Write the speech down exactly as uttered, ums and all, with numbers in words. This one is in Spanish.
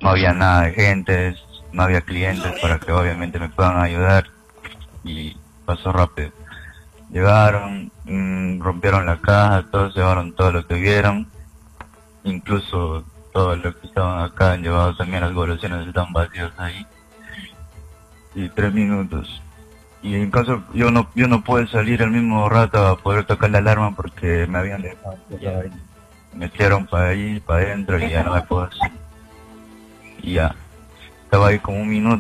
no había nada de gente, no había clientes para que obviamente me puedan ayudar, y pasó rápido. Llegaron, mmm, rompieron la caja, todos llevaron todo lo que vieron, incluso todos los que estaban acá han llevado también las evoluciones, están vacíos ahí. Y tres minutos. Y en caso, yo no yo no pude salir el mismo rato a poder tocar la alarma porque me habían dejado encerrado ahí. Me metieron para ahí, para adentro, y ya no me puedo hacer. Y ya, estaba ahí como un minuto.